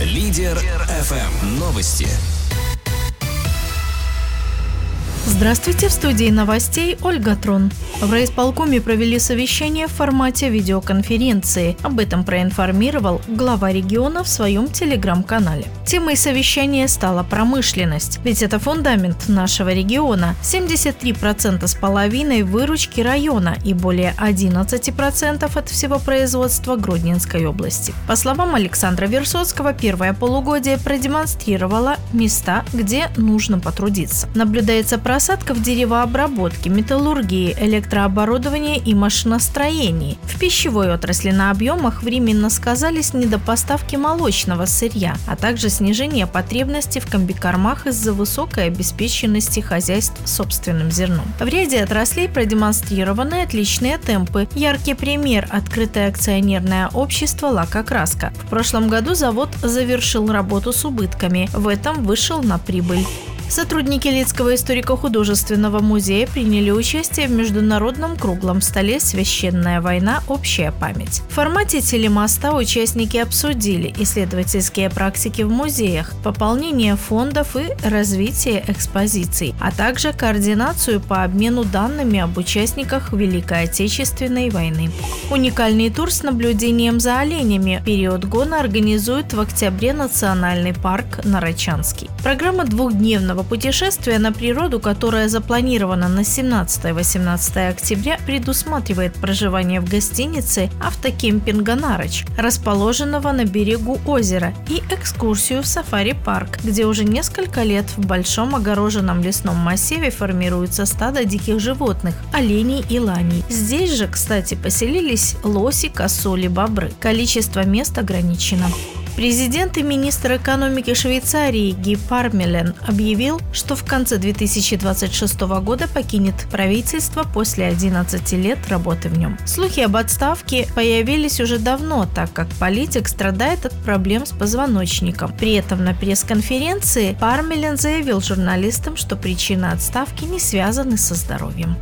Лидер ФМ. Новости. Здравствуйте, в студии новостей Ольга Трон. В райисполкоме провели совещание в формате видеоконференции. Об этом проинформировал глава региона в своем телеграм-канале. Темой совещания стала промышленность, ведь это фундамент нашего региона. 73% с половиной выручки района и более 11% от всего производства Гродненской области. По словам Александра Версоцкого, первое полугодие продемонстрировало места, где нужно потрудиться. Наблюдается просадка в деревообработке, металлургии, электрооборудовании и машиностроении. В пищевой отрасли на объемах временно сказались недопоставки молочного сырья, а также снижение потребностей в комбикормах из-за высокой обеспеченности хозяйств собственным зерном. В ряде отраслей продемонстрированы отличные темпы. Яркий пример – открытое акционерное общество «Лакокраска». В прошлом году завод завершил работу с убытками, в этом вышел на прибыль. Сотрудники Лидского историко-художественного музея приняли участие в международном круглом столе «Священная война. Общая память». В формате телемоста участники обсудили исследовательские практики в музеях, пополнение фондов и развитие экспозиций, а также координацию по обмену данными об участниках Великой Отечественной войны. Уникальный тур с наблюдением за оленями в период гона организует в октябре Национальный парк Нарочанский. Программа двухдневного путешествие на природу, которое запланировано на 17-18 октября, предусматривает проживание в гостинице автокемпинга «Нароч», расположенного на берегу озера, и экскурсию в сафари-парк, где уже несколько лет в большом огороженном лесном массиве формируется стадо диких животных – оленей и ланей. Здесь же, кстати, поселились лоси, косули, бобры. Количество мест ограничено. Президент и министр экономики Швейцарии Ги Пармелен объявил, что в конце 2026 года покинет правительство после 11 лет работы в нем. Слухи об отставке появились уже давно, так как политик страдает от проблем с позвоночником. При этом на пресс-конференции Пармелен заявил журналистам, что причины отставки не связаны со здоровьем.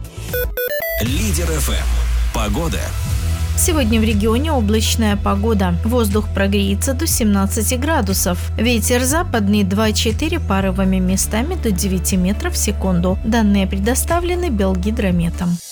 Лидер ФМ. Погода. Сегодня в регионе облачная погода. Воздух прогреется до 17 градусов. Ветер западный 2,4, порывами местами до 9 метров в секунду. Данные предоставлены Белгидрометом.